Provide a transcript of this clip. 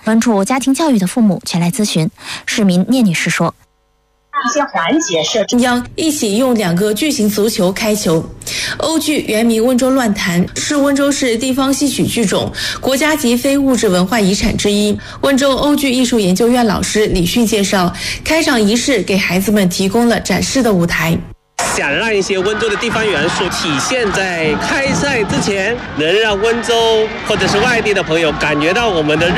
关注家庭教育的父母前来咨询。市民聂女士说， 一些环节设置， 将一起用2个巨型足球开球。欧剧原名《温州乱弹》，是温州市地方戏曲剧种，国家级非物质文化遗产之一。温州欧剧艺术研究院老师李迅介绍，开场仪式给孩子们提供了展示的舞台。 想让一些温州的地方元素体现在开赛之前，能让温州或者是外地的朋友感觉到我们的